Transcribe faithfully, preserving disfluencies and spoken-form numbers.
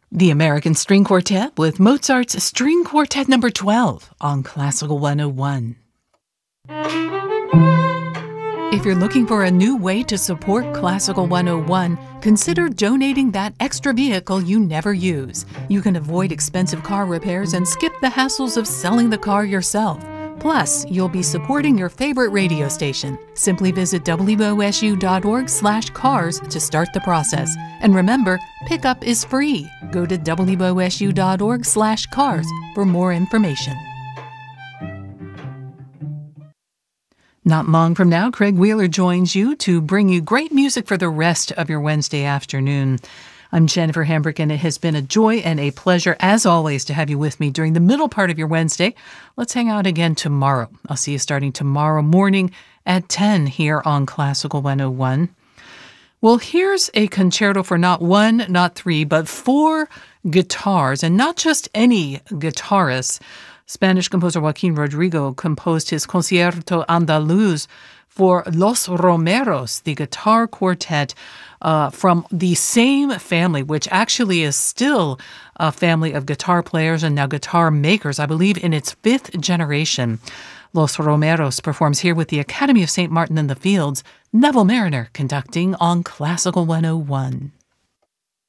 The American String Quartet with Mozart's String Quartet number twelve on Classical one oh one. If you're looking for a new way to support Classical one oh one, consider donating that extra vehicle you never use. You can avoid expensive car repairs and skip the hassles of selling the car yourself. Plus, you'll be supporting your favorite radio station. Simply visit W O S U dot org slash cars to start the process. And remember, pickup is free. Go to W O S U dot org slash cars for more information. Not long from now, Craig Wheeler joins you to bring you great music for the rest of your Wednesday afternoon. I'm Jennifer Hambrick, and it has been a joy and a pleasure, as always, to have you with me during the middle part of your Wednesday. Let's hang out again tomorrow. I'll see you starting tomorrow morning at ten here on Classical one oh one. Well, here's a concerto for not one, not three, but four guitars, and not just any guitarists. Spanish composer Joaquin Rodrigo composed his Concierto Andaluz for Los Romeros, the guitar quartet uh, from the same family, which actually is still a family of guitar players and now guitar makers, I believe in its fifth generation. Los Romeros performs here with the Academy of Saint Martin in the Fields, Neville Mariner conducting on Classical one oh one.